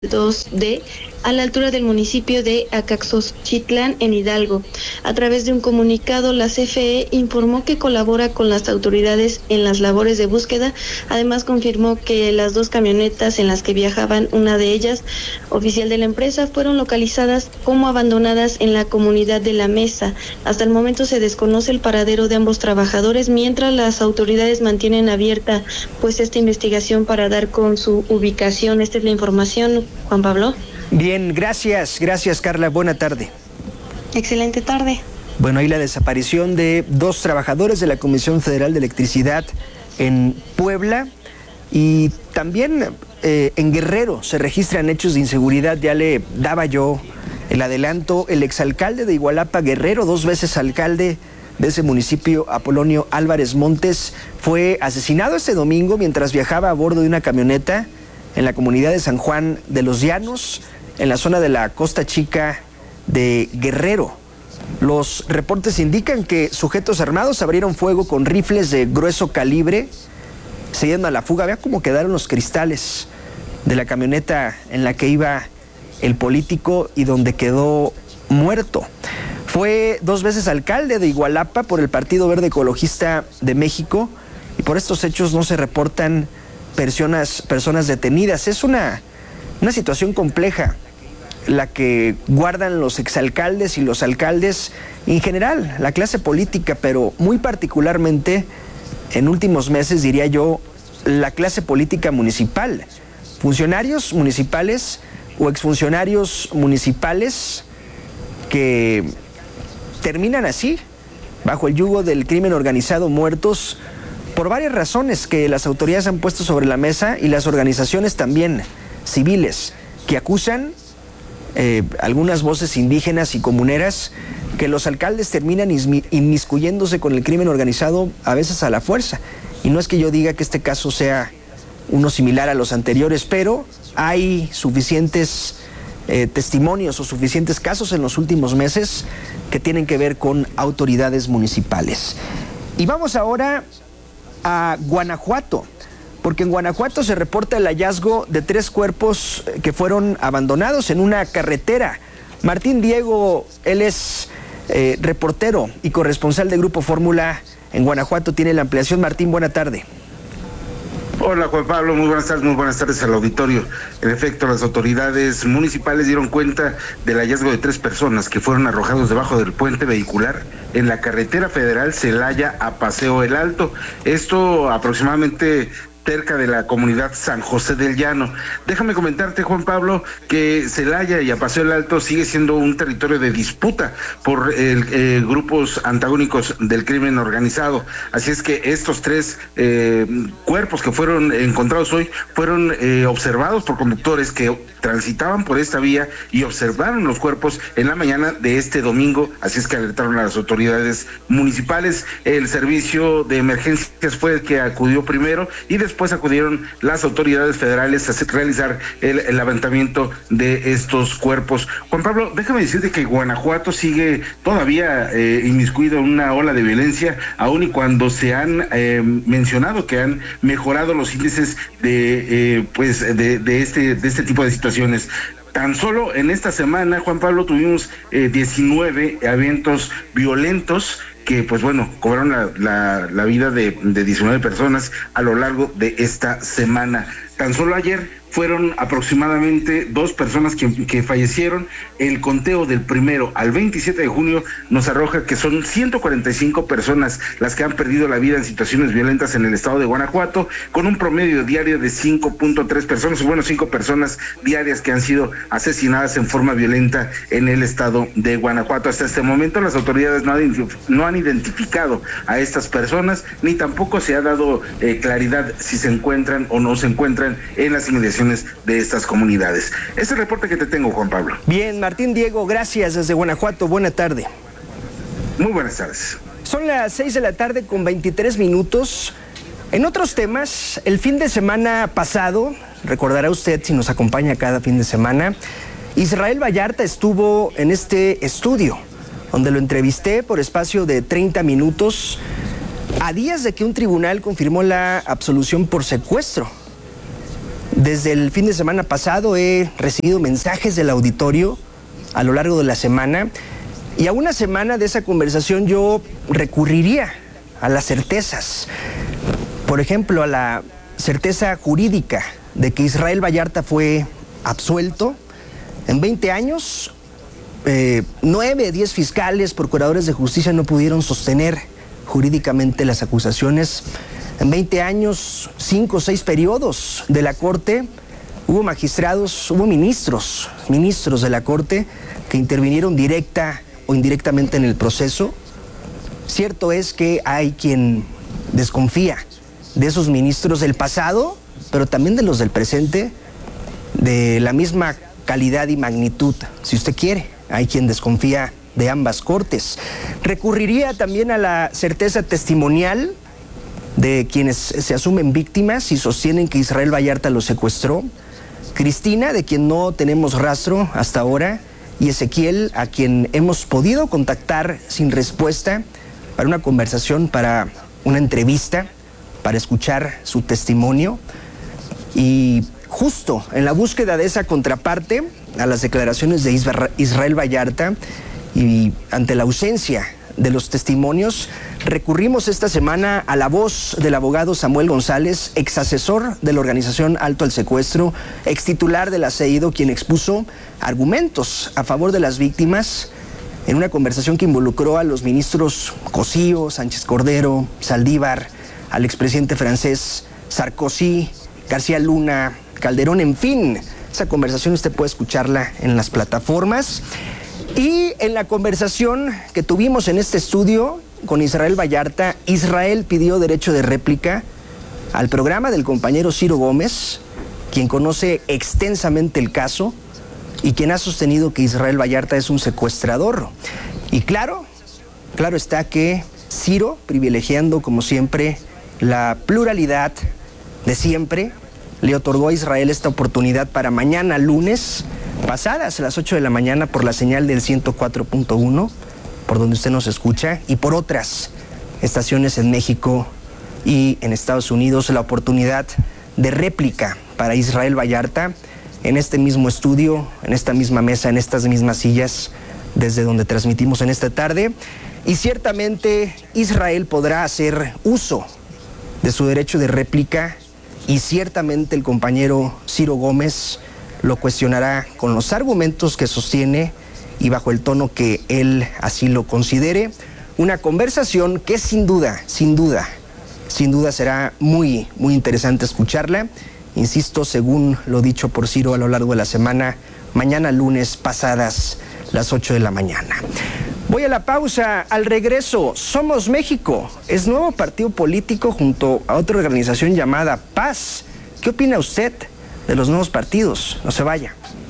2D a la altura del municipio de Acaxochitlán, en Hidalgo. A través de un comunicado, la CFE informó que colabora con las autoridades en las labores de búsqueda. Además, confirmó que las dos camionetas en las que viajaban, una de ellas, oficial de la empresa, fueron localizadas como abandonadas en la comunidad de La Mesa. Hasta el momento se desconoce el paradero de ambos trabajadores, mientras las autoridades mantienen abierta esta investigación para dar con su ubicación. Esta es la información, Juan Pablo. Bien, gracias Carla, buena tarde. Excelente tarde. Bueno, ahí la desaparición de dos trabajadores de la Comisión Federal de Electricidad en Puebla y también en Guerrero se registran hechos de inseguridad. Ya le daba yo el adelanto, el exalcalde de Igualapa, Guerrero, 2 veces alcalde de ese municipio, Apolonio Álvarez Montes, fue asesinado este domingo mientras viajaba a bordo de una camioneta en la comunidad de San Juan de los Llanos, en la zona de la Costa Chica de Guerrero. Los reportes indican que sujetos armados abrieron fuego con rifles de grueso calibre, se dieron a la fuga. Vea cómo quedaron los cristales de la camioneta en la que iba el político y donde quedó muerto. Fue 2 veces alcalde de Igualapa por el Partido Verde Ecologista de México y por estos hechos no se reportan personas detenidas. Es una situación compleja la que guardan los exalcaldes y los alcaldes, en general, la clase política, pero muy particularmente, en últimos meses, diría yo, la clase política municipal. Funcionarios municipales o exfuncionarios municipales que terminan así, bajo el yugo del crimen organizado, muertos por varias razones que las autoridades han puesto sobre la mesa y las organizaciones también civiles que acusan, algunas voces indígenas y comuneras, que los alcaldes terminan inmiscuyéndose con el crimen organizado a veces a la fuerza. Y no es que yo diga que este caso sea uno similar a los anteriores, pero hay suficientes testimonios o suficientes casos en los últimos meses que tienen que ver con autoridades municipales. Y vamos ahora a Guanajuato, porque en Guanajuato se reporta el hallazgo de 3 cuerpos que fueron abandonados en una carretera. Martín Diego, él es reportero y corresponsal de Grupo Fórmula en Guanajuato, tiene la ampliación. Martín, buena tarde. Hola Juan Pablo, muy buenas tardes al auditorio. En efecto, las autoridades municipales dieron cuenta del hallazgo de 3 personas que fueron arrojados debajo del puente vehicular en la carretera federal Celaya a Paseo El Alto. Esto aproximadamente cerca de la comunidad San José del Llano. Déjame comentarte, Juan Pablo, que Celaya y a Paseo El Alto sigue siendo un territorio de disputa por grupos antagónicos del crimen organizado. Así es que estos 3 cuerpos que fueron encontrados hoy fueron observados por conductores que transitaban por esta vía y observaron los cuerpos en la mañana de este domingo. Así es que alertaron a las autoridades municipales. El servicio de emergencias fue el que acudió primero y después acudieron las autoridades federales a realizar el levantamiento de estos cuerpos. Juan Pablo, déjame decirte que Guanajuato sigue todavía inmiscuido en una ola de violencia, aun y cuando se han mencionado que han mejorado los índices de este tipo de situaciones. Tan solo en esta semana, Juan Pablo, tuvimos 19 eventos violentos que, pues bueno, cobraron la vida de 19 personas a lo largo de esta semana. Tan solo ayer fueron aproximadamente 2 personas que fallecieron. El conteo del 1 al 27 de junio nos arroja que son 145 personas las que han perdido la vida en situaciones violentas en el estado de Guanajuato, con un promedio diario de 5.3 personas, 5 personas diarias que han sido asesinadas en forma violenta en el estado de Guanajuato. Hasta este momento las autoridades no han identificado a estas personas, ni tampoco se ha dado claridad si se encuentran o no se encuentran en las inmediaciones de estas comunidades. Ese es el reporte que te tengo, Juan Pablo. Bien, Martín Diego, gracias desde Guanajuato. Buena tarde. Muy buenas tardes. Son las 6 de la tarde con 23 minutos. En otros temas, el fin de semana pasado, recordará usted si nos acompaña cada fin de semana, Israel Vallarta estuvo en este estudio, donde lo entrevisté por espacio de 30 minutos, a días de que un tribunal confirmó la absolución por secuestro. Desde el fin de semana pasado he recibido mensajes del auditorio a lo largo de la semana, y a una semana de esa conversación yo recurriría a las certezas. Por ejemplo, a la certeza jurídica de que Israel Vallarta fue absuelto. En 20 años, 9, 10 fiscales, procuradores de justicia no pudieron sostener jurídicamente las acusaciones. En 20 años, 5 o 6 periodos de la Corte, hubo magistrados, hubo ministros de la Corte que intervinieron directa o indirectamente en el proceso. Cierto es que hay quien desconfía de esos ministros del pasado, pero también de los del presente, de la misma calidad y magnitud, si usted quiere. Hay quien desconfía de ambas cortes. Recurriría también a la certeza testimonial de quienes se asumen víctimas y sostienen que Israel Vallarta lo secuestró. Cristina, de quien no tenemos rastro hasta ahora, y Ezequiel, a quien hemos podido contactar sin respuesta para una conversación, para una entrevista, para escuchar su testimonio. Y justo en la búsqueda de esa contraparte a las declaraciones de Israel Vallarta y ante la ausencia de los testimonios, recurrimos esta semana a la voz del abogado Samuel González, ex asesor de la organización Alto al Secuestro, ex titular del ASEIDO, quien expuso argumentos a favor de las víctimas en una conversación que involucró a los ministros Cosío, Sánchez Cordero, Saldívar, al expresidente francés Sarkozy, García Luna, Calderón, en fin. Esa conversación usted puede escucharla en las plataformas. Y en la conversación que tuvimos en este estudio con Israel Vallarta, Israel pidió derecho de réplica al programa del compañero Ciro Gómez, quien conoce extensamente el caso y quien ha sostenido que Israel Vallarta es un secuestrador. Y claro está que Ciro, privilegiando como siempre la pluralidad de siempre, le otorgó a Israel esta oportunidad para mañana lunes, pasadas las 8 de la mañana, por la señal del 104.1, por donde usted nos escucha, y por otras estaciones en México y en Estados Unidos, la oportunidad de réplica para Israel Vallarta en este mismo estudio, en esta misma mesa, en estas mismas sillas, desde donde transmitimos en esta tarde. Y ciertamente Israel podrá hacer uso de su derecho de réplica, y ciertamente el compañero Ciro Gómez lo cuestionará con los argumentos que sostiene y bajo el tono que él así lo considere. Una conversación que sin duda será muy interesante escucharla. Insisto, según lo dicho por Ciro a lo largo de la semana, mañana lunes pasadas las 8 de la mañana. Voy a la pausa. Al regreso, Somos México es nuevo partido político junto a otra organización llamada Paz. ¿Qué opina usted de los nuevos partidos? No se vaya.